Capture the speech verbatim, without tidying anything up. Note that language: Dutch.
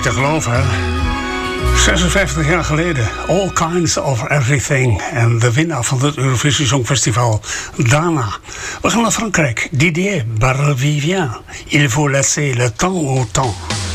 te geloven, hè? zesenvijftig jaar geleden. All Kinds of Everything. En de winnaar van het Eurovisie Songfestival, Dana. We gaan naar Frankrijk. Didier Barbivien. Il faut laisser le temps au temps.